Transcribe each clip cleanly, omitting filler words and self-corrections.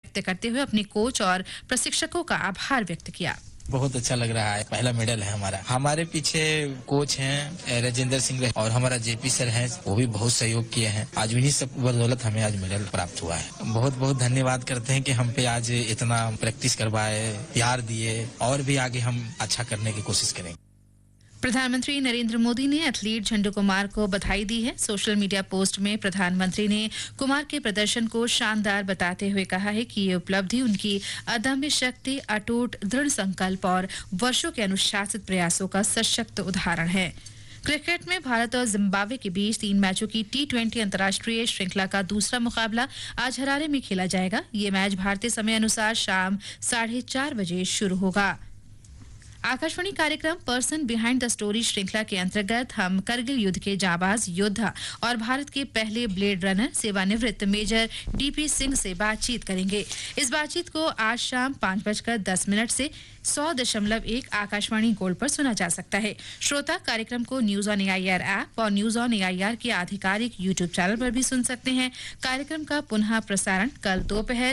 व्यक्त करते हुए अपने कोच और प्रशिक्षकों का आभार व्यक्त किया। बहुत अच्छा लग रहा है, पहला मेडल है हमारा। हमारे पीछे कोच हैं राजेंद्र सिंह और हमारा जेपी सर हैं, वो भी बहुत सहयोग किए हैं। आज उन्हीं सब बदौलत हमें आज मेडल प्राप्त हुआ है। बहुत बहुत धन्यवाद करते हैं कि हम पे आज इतना प्रैक्टिस करवाए, प्यार दिए, और भी आगे हम अच्छा करने की कोशिश करेंगे। प्रधानमंत्री नरेंद्र मोदी ने एथलीट झंडू कुमार को बधाई दी है। सोशल मीडिया पोस्ट में प्रधानमंत्री ने कुमार के प्रदर्शन को शानदार बताते हुए कहा है कि ये उपलब्धि उनकी अदम्य शक्ति, अटूट दृढ़ संकल्प और वर्षों के अनुशासित प्रयासों का सशक्त उदाहरण है। क्रिकेट में भारत और जिम्बाब्वे के बीच 3 मैचों की T20 अंतर्राष्ट्रीय श्रृंखला का दूसरा मुकाबला आज हरारे में खेला जाएगा। ये मैच भारतीय समय अनुसार शाम 4:30 बजे शुरू होगा। आकाशवाणी कार्यक्रम पर्सन बिहाइंड द स्टोरी श्रृंखला के अंतर्गत हम करगिल युद्ध के जाबाज योद्धा और भारत के पहले ब्लेड रनर सेवानिवृत्त मेजर डीपी सिंह से बातचीत करेंगे। इस बातचीत को आज शाम 5:10 से 100.1 आकाशवाणी गोल्ड पर सुना जा सकता है। श्रोता कार्यक्रम को न्यूज ऑन एआईआर ऐप और न्यूज ऑन एआईआर के आधिकारिक यूट्यूब चैनल पर भी सुन सकते हैं। कार्यक्रम का पुनः प्रसारण कल दोपहर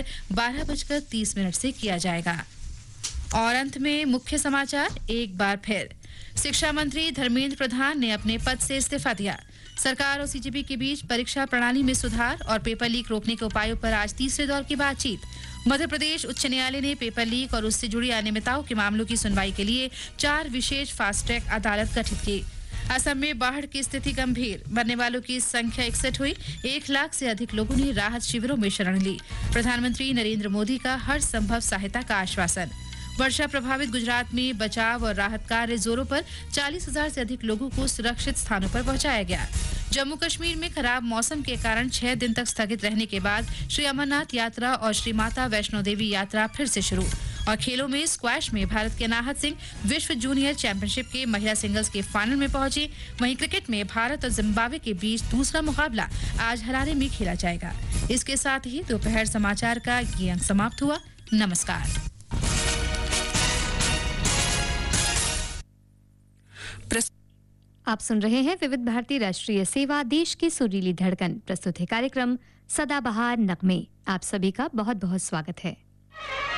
12:30 से किया जाएगा। और अंत में मुख्य समाचार एक बार फिर। शिक्षा मंत्री धर्मेंद्र प्रधान ने अपने पद से इस्तीफा दिया। सरकार और सीजीपी के बीच परीक्षा प्रणाली में सुधार और पेपर लीक रोकने के उपायों पर आज तीसरे दौर की बातचीत। मध्य प्रदेश उच्च न्यायालय ने पेपर लीक और उससे जुड़ी अनियमितताओं के मामलों की सुनवाई के लिए 4 विशेष फास्ट ट्रैक अदालत गठित की। असम में बाढ़ की स्थिति गंभीर, मरने वालों की संख्या 61 हुई। 1 लाख से अधिक लोगों ने राहत शिविरों में शरण ली। प्रधानमंत्री नरेंद्र मोदी का हर संभव सहायता का आश्वासन। वर्षा प्रभावित गुजरात में बचाव और राहत कार्य जोरों पर। 40,000 से अधिक लोगों को सुरक्षित स्थानों पर पहुंचाया गया। जम्मू कश्मीर में खराब मौसम के कारण 6 दिन तक स्थगित रहने के बाद श्री अमरनाथ यात्रा और श्री माता वैष्णो देवी यात्रा फिर से शुरू। और खेलों में स्क्वैश में भारत के अनाहत सिंह विश्व जूनियर चैंपियनशिप के महिला सिंगल्स के फाइनल में पहुंची। वहीं क्रिकेट में भारत और जिम्बाब्वे के बीच दूसरा मुकाबला आज हरारे में खेला जाएगा। इसके साथ ही दोपहर समाचार का ये अंक समाप्त हुआ। नमस्कार। आप सुन रहे हैं विविध भारती राष्ट्रीय सेवा, देश की सुरीली धड़कन। प्रस्तुत है कार्यक्रम सदाबहार नगमे। आप सभी का बहुत बहुत स्वागत है।